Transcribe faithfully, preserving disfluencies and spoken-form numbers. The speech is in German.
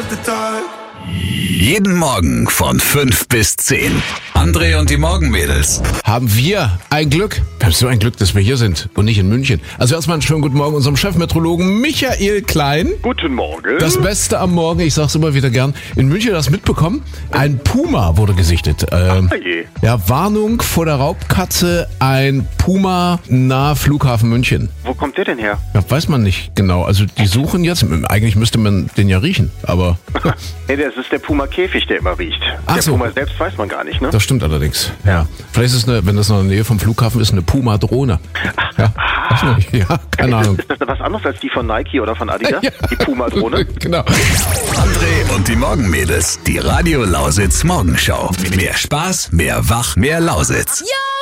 schlechter Tag. Jeden Morgen von fünf bis zehn. André und die Morgenmädels. Haben wir ein Glück. Wir haben so ein Glück, dass wir hier sind und nicht in München. Also erstmal einen schönen guten Morgen unserem Chefmeteorologen Michael Klein. Guten Morgen. Das Beste am Morgen, ich sag's immer wieder gern. In München hast du mitbekommen, ein Puma wurde gesichtet. Ähm, Ah je. ja, Warnung vor der Raubkatze, ein Puma nahe Flughafen München. Wo kommt der denn her? Ja, weiß man nicht genau. Also die suchen jetzt, eigentlich müsste man den ja riechen, aber Nee, das ist der Puma-Käfig, der immer riecht. Ach der so. Puma selbst weiß man gar nicht, ne? das stimmt allerdings. Ja. Vielleicht ist es eine, wenn das noch in der Nähe vom Flughafen ist, eine Puma-Drohne. Ja, weiß man nicht. Ja, keine Ahnung. Ist das was anderes als die von Nike oder von Adidas? Ja. Die Puma-Drohne? Genau. André und die Morgenmädels. Die Radio Lausitz Morgenschau. Mehr Spaß, mehr Wach, mehr Lausitz.